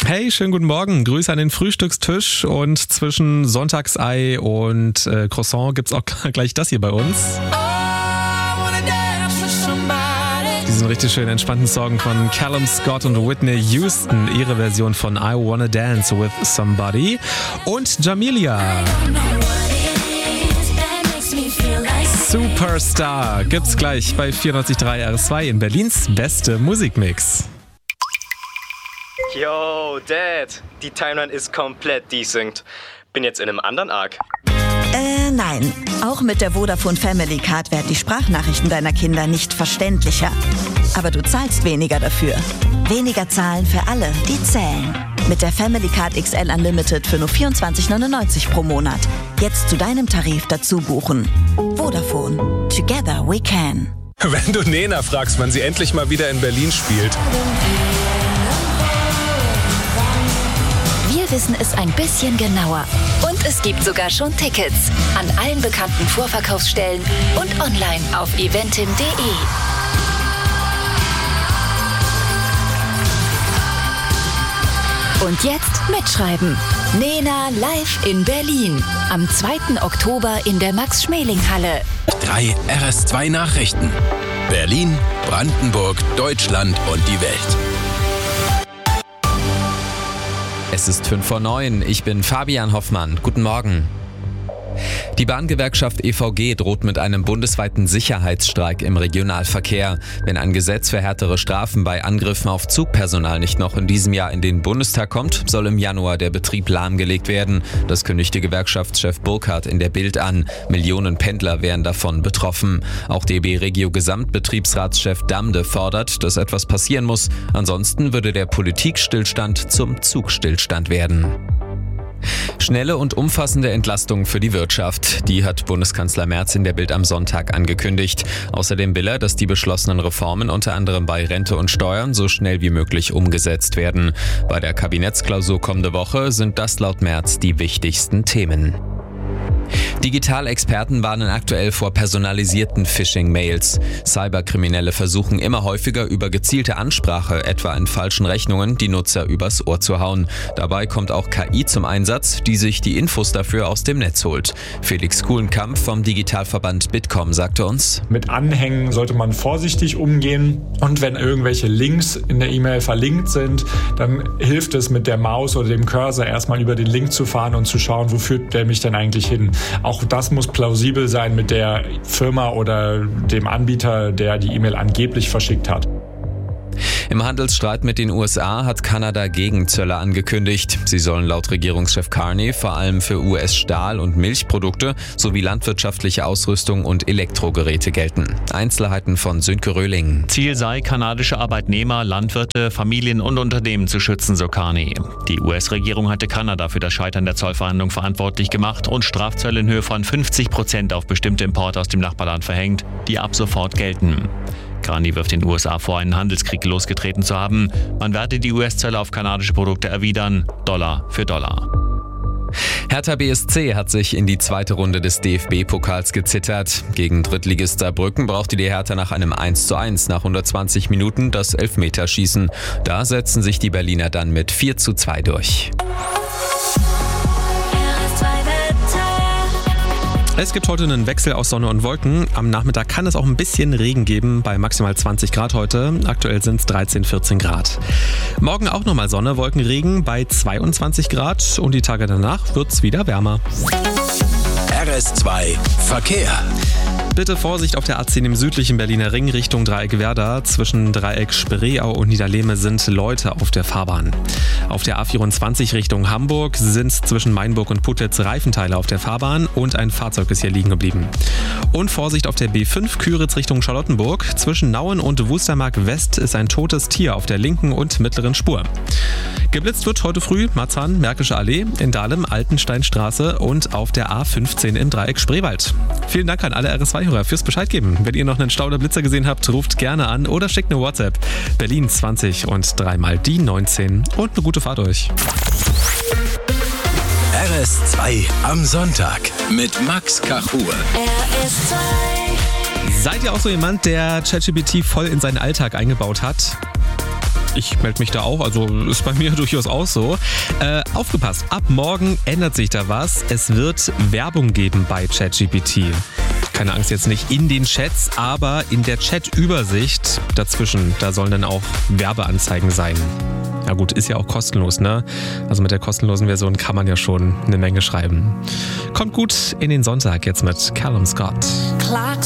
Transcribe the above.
Hey, schönen guten Morgen. Grüße an den Frühstückstisch und zwischen Sonntagsei und Croissant gibt's auch gleich das hier bei uns. Diesen richtig schönen entspannten Song von Callum Scott und Whitney Houston, ihre Version von I Wanna Dance with Somebody und Jamelia. Superstar gibt's gleich bei 94.3 RS2 in Berlins beste Musikmix. Yo, Dad, die Timeline ist komplett desynced. Bin jetzt in einem anderen Arc. Nein. Auch mit der Vodafone Family Card werden die Sprachnachrichten deiner Kinder nicht verständlicher. Aber du zahlst weniger dafür. Weniger zahlen für alle, die zählen. Mit der Family Card XL Unlimited für nur 24,99 pro Monat. Jetzt zu deinem Tarif dazu buchen. Vodafone. Together we can. Wenn du Nena fragst, wann sie endlich mal wieder in Berlin spielt. Wir wissen es ein bisschen genauer. Und es gibt sogar schon Tickets an allen bekannten Vorverkaufsstellen und online auf eventim.de. Und jetzt mitschreiben. Nena live in Berlin. Am 2. Oktober in der Max-Schmeling-Halle. 3 RS2 Nachrichten. Berlin, Brandenburg, Deutschland und die Welt. Es ist 8:55. Ich bin Fabian Hoffmann. Guten Morgen. Die Bahngewerkschaft EVG droht mit einem bundesweiten Sicherheitsstreik im Regionalverkehr. Wenn ein Gesetz für härtere Strafen bei Angriffen auf Zugpersonal nicht noch in diesem Jahr in den Bundestag kommt, soll im Januar der Betrieb lahmgelegt werden. Das kündigte Gewerkschaftschef Burkhardt in der Bild an. Millionen Pendler wären davon betroffen. Auch DB Regio Gesamtbetriebsratschef Damde fordert, dass etwas passieren muss. Ansonsten würde der Politikstillstand zum Zugstillstand werden. Schnelle und umfassende Entlastung für die Wirtschaft. Die hat Bundeskanzler Merz in der Bild am Sonntag angekündigt. Außerdem will er, dass die beschlossenen Reformen unter anderem bei Rente und Steuern so schnell wie möglich umgesetzt werden. Bei der Kabinettsklausur kommende Woche sind das laut Merz die wichtigsten Themen. Digitalexperten warnen aktuell vor personalisierten Phishing-Mails. Cyberkriminelle versuchen immer häufiger über gezielte Ansprache, etwa in falschen Rechnungen, die Nutzer übers Ohr zu hauen. Dabei kommt auch KI zum Einsatz, die sich die Infos dafür aus dem Netz holt. Felix Kuhlenkamp vom Digitalverband Bitkom sagte uns: Mit Anhängen sollte man vorsichtig umgehen und wenn irgendwelche Links in der E-Mail verlinkt sind, dann hilft es mit der Maus oder dem Cursor erstmal über den Link zu fahren und zu schauen, wo führt der mich denn eigentlich hin. Auch das muss plausibel sein mit der Firma oder dem Anbieter, der die E-Mail angeblich verschickt hat. Im Handelsstreit mit den USA hat Kanada Gegenzölle angekündigt. Sie sollen laut Regierungschef Carney vor allem für US-Stahl- und Milchprodukte sowie landwirtschaftliche Ausrüstung und Elektrogeräte gelten. Einzelheiten von Sönke Röhling. Ziel sei, kanadische Arbeitnehmer, Landwirte, Familien und Unternehmen zu schützen, so Carney. Die US-Regierung hatte Kanada für das Scheitern der Zollverhandlungen verantwortlich gemacht und Strafzölle in Höhe von 50% auf bestimmte Importe aus dem Nachbarland verhängt, die ab sofort gelten. Carney wirft den USA vor, einen Handelskrieg losgetreten zu haben. Man werde die US-Zölle auf kanadische Produkte erwidern, Dollar für Dollar. Hertha BSC hat sich in die zweite Runde des DFB-Pokals gezittert. Gegen Drittligist Saarbrücken brauchte die Hertha nach einem 1:1 nach 120 Minuten das Elfmeterschießen. Da setzen sich die Berliner dann mit 4:2 durch. Es gibt heute einen Wechsel aus Sonne und Wolken. Am Nachmittag kann es auch ein bisschen Regen geben, bei maximal 20 Grad heute. Aktuell sind es 13, 14 Grad. Morgen auch nochmal Sonne, Wolken, Regen bei 22 Grad und die Tage danach wird es wieder wärmer. RS2 Verkehr. Bitte Vorsicht auf der A10 im südlichen Berliner Ring Richtung Dreieck Werder. Zwischen Dreieck Spreeau und Niederlehme sind Leute auf der Fahrbahn. Auf der A24 Richtung Hamburg sind zwischen Mainburg und Putlitz Reifenteile auf der Fahrbahn und ein Fahrzeug ist hier liegen geblieben. Und Vorsicht auf der B5 Küritz Richtung Charlottenburg. Zwischen Nauen und Wustermark West ist ein totes Tier auf der linken und mittleren Spur. Geblitzt wird heute früh Marzahn, Märkische Allee, in Dahlem, Altensteinstraße und auf der A15 im Dreieck Spreewald. Vielen Dank an alle RS2-Hörer fürs Bescheid geben. Wenn ihr noch einen Stau oder Blitzer gesehen habt, ruft gerne an oder schickt eine WhatsApp. Berlin 20 und dreimal die 19 und eine gute Fahrt euch. RS2 am Sonntag mit Max Kachur. RS2. Seid ihr auch so jemand, der ChatGPT voll in seinen Alltag eingebaut hat? Ich melde mich da auch, also ist bei mir durchaus auch so. Aufgepasst, ab morgen ändert sich da was. Es wird Werbung geben bei ChatGPT. Keine Angst, jetzt nicht in den Chats, aber in der Chat-Übersicht dazwischen. Da sollen dann auch Werbeanzeigen sein. Ja gut, ist ja auch kostenlos, ne? Also mit der kostenlosen Version kann man ja schon eine Menge schreiben. Kommt gut in den Sonntag jetzt mit Callum Scott.